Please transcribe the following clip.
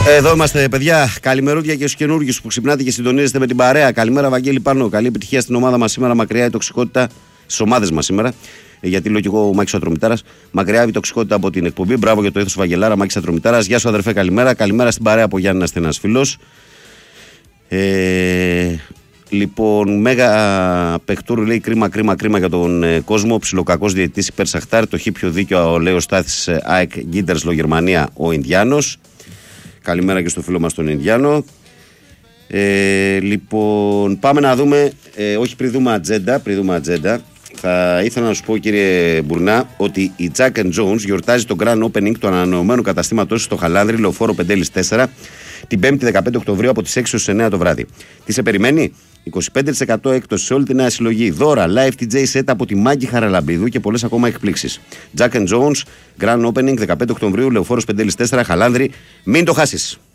Εδώ είμαστε, παιδιά. Καλημερούδια και στους καινούργιους που ξυπνάτε και συντονίζεστε με την παρέα. Καλημέρα, Βαγγέλη Πάνο. Καλή επιτυχία στην ομάδα μας σήμερα. Μακριά η τοξικότητα στις ομάδες μας σήμερα. Γιατί λέω και εγώ ο Μάκης Ατρομητάρας. Μακριά η τοξικότητα από την εκπομπή. Μπράβο για το ήθος Βαγγελάρα, Μάκης Ατρομητάρας. Γεια σου, αδερφέ, καλημέρα. Καλημέρα στην παρέα από Γιάννη Ναστένας φίλος. Λοιπόν, μέγα παιχτούρου λέει κρίμα για τον κόσμο. Ψιλοκακός διαιτητής υπέρ Σαχτάρ. Το χίπιο δίκιο λέει ο Στάθης ΑΕΚ Γκίντερσλο Γερμανία ο Ινδιάνος. Καλημέρα και στο φίλο μας τον Ινδιάνο. Λοιπόν, πάμε να δούμε. Όχι πριν δούμε ατζέντα. Θα ήθελα να σου πω, κύριε Μπουρνά, ότι η Jack & Jones γιορτάζει το Grand Opening του ανανεωμένου καταστήματος στο Χαλάνδρι, Λεωφόρο Πεντέλης 4, την 5η 15 Οκτωβρίου από τις 6 ως 9 το βράδυ. Τι σε περιμένει? 25% έκπτωση σε όλη τη νέα συλλογή, δώρα, live DJ set από τη Μάγκη Χαραλαμπίδου και πολλές ακόμα εκπλήξεις. Jack & Jones, Grand Opening 15 Οκτωβρίου, Λεωφόρος Πεντέλης 4, Χαλάνδρι. Μην το χάσεις.